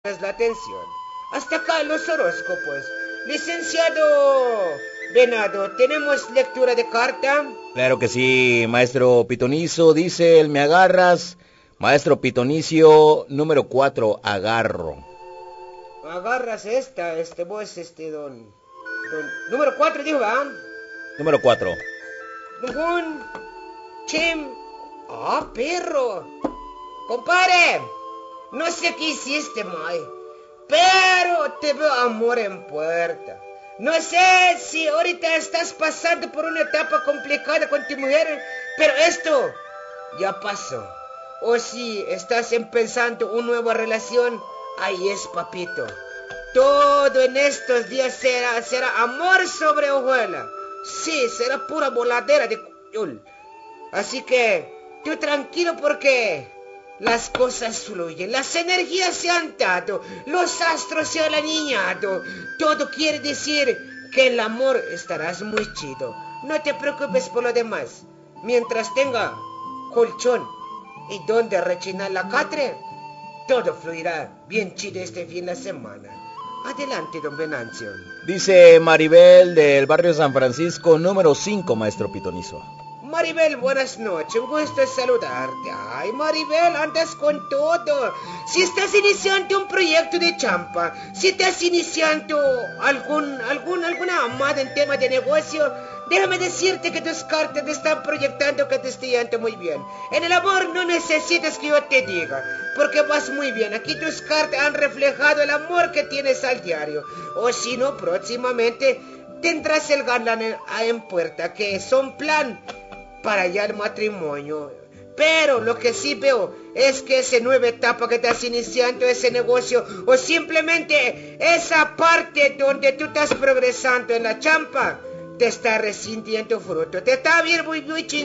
la atención. Hasta acá los horóscopos. Licenciado Venado, ¿tenemos lectura de carta? Claro que sí, maestro Pitonizo, dice el me agarras. Maestro Pitonicio, número 4, agarro. Agarras vos, número 4, dijo, ¿ah? Número 4. Nujun, Chim. Perro. Compadre, no sé qué hiciste, May, pero te veo amor en puerta. No sé si ahorita estás pasando por una etapa complicada con tu mujer, pero esto ya pasó. O si estás empezando una nueva relación, ahí es, papito. Todo en estos días será amor sobre hojuela. Sí, será pura voladera de cuyul. Así que tú tranquilo porque las cosas fluyen, las energías se han dado, los astros se han alineado. Todo quiere decir que el amor estarás muy chido. No te preocupes por lo demás. Mientras tenga colchón y donde rechinar la catre, todo fluirá bien chido este fin de semana. Adelante, don Venancio. Dice Maribel del barrio San Francisco, número 5, maestro Pitonizo. Maribel, buenas noches, un gusto saludarte. Ay, Maribel, andas con todo. Si estás iniciando un proyecto de champa, si estás iniciando alguna amada en tema de negocio, déjame decirte que tus cartas te están proyectando que te esté yendo muy bien. En el amor no necesitas que yo te diga, porque vas muy bien. Aquí tus cartas han reflejado el amor que tienes al diario. O si no, próximamente tendrás el galán en puerta, que son plan para allá el matrimonio. Pero lo que sí veo es que esa nueva etapa que estás iniciando, ese negocio, o simplemente esa parte donde tú estás progresando en la champa, te está resintiendo fruto, te está bien muy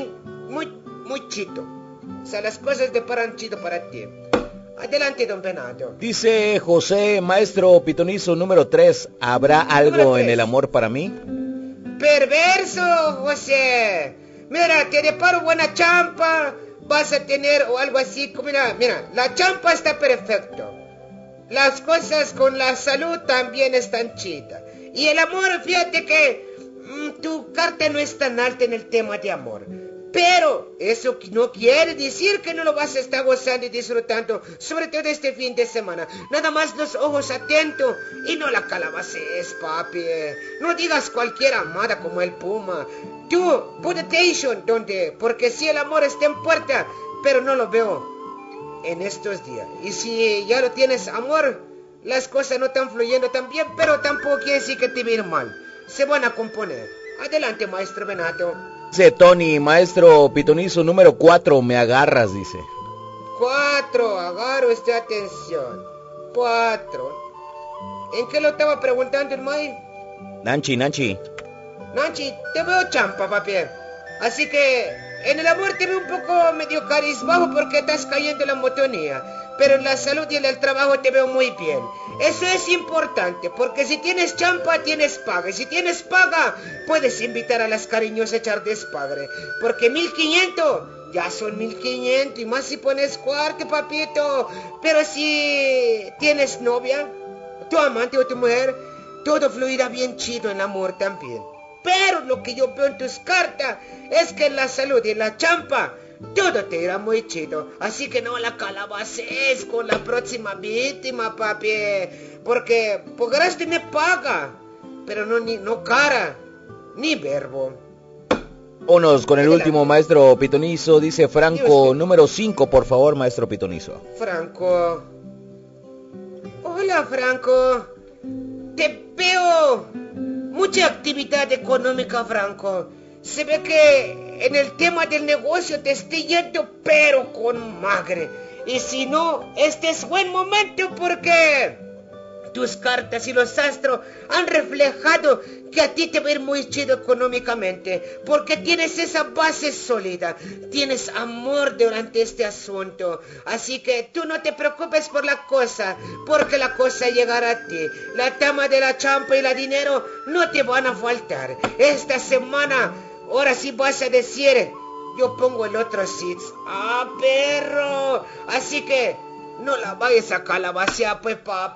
chito. O sea, las cosas te paran chido para ti. Adelante, don Venado. Dice José, maestro Pitonizo, número 3, ¿habrá algo en el amor para mí? Perverso, José. Mira, te deparo buena champa, vas a tener o algo así. Mira, la champa está perfecto. Las cosas con la salud también están chidas. Y el amor, fíjate que tu carta no es tan alta en el tema de amor. Pero eso no quiere decir que no lo vas a estar gozando y disfrutando, sobre todo este fin de semana. Nada más los ojos atentos y no la calabaces, papi. No digas cualquier amada como el puma. Tú, put attention, porque si el amor está en puerta, pero no lo veo en estos días. Y si ya lo tienes amor, las cosas no están fluyendo tan bien, pero tampoco quiere decir que te va a ir mal. Se van a componer. Adelante, maestro Benato. Dice Tony, maestro Pitonizo, número 4, me agarras, dice. 4, agarro esta atención. 4. ¿En qué lo estaba preguntando el May? Nanchi, te veo champa, papi. Así que en el amor te veo un poco medio carizbajo porque estás cayendo en la monotonía. Pero en la salud y en el trabajo te veo muy bien. Eso es importante, porque si tienes champa, tienes paga. Y si tienes paga, puedes invitar a las cariñosas a echar despadre. Porque 1500 ya son 1500. Y más si pones cuarto, papito. Pero si tienes novia, tu amante o tu mujer, todo fluirá bien chido en el amor también. Pero lo que yo veo en tus cartas es que en la salud y en la champa todo te irá muy chido. Así que no la calabaces con la próxima víctima, papi. Porque podrás tener paga, pero no cara, ni verbo. Vámonos con el último, maestro Pitonizo. Dice Franco, número 5, por favor, maestro Pitonizo. Franco. Hola, Franco. Te veo mucha actividad económica, Franco. Se ve que en el tema del negocio te estoy yendo, pero con magre. Y si no, este es buen momento porque tus cartas y los astros han reflejado que a ti te va a ir muy chido económicamente, porque tienes esa base sólida, tienes amor durante este asunto. Así que tú no te preocupes por la cosa, porque la cosa llegará a ti. La tama de la champa y la dinero no te van a faltar. Esta semana, ahora sí vas a decir, yo pongo el otro seeds. ¡Ah, perro! Así que No la vayas a calabacear, pues, papi.